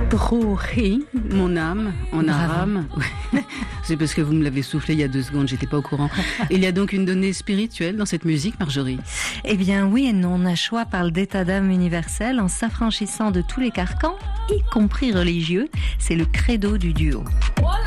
Rohi, mon âme, en arabe. C'est parce que vous me l'avez soufflé il y a 2 secondes, j'étais pas au courant. Il y a donc une donnée spirituelle dans cette musique, Marjorie? Eh bien oui et non, Nashua parle d'état d'âme universel en s'affranchissant de tous les carcans, y compris religieux. C'est le credo du duo.